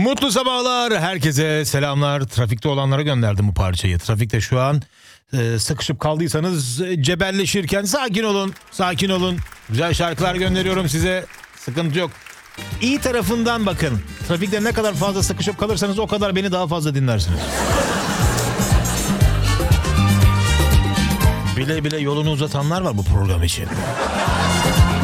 Mutlu sabahlar, herkese selamlar. Trafikte olanlara gönderdim bu parçayı. Trafikte şu an sıkışıp kaldıysanız cebelleşirken sakin olun. Güzel şarkılar gönderiyorum size. Sıkıntı yok. İyi tarafından bakın. Trafikte ne kadar fazla sıkışıp kalırsanız o kadar beni daha fazla dinlersiniz. Bile bile yolunu uzatanlar var bu program için.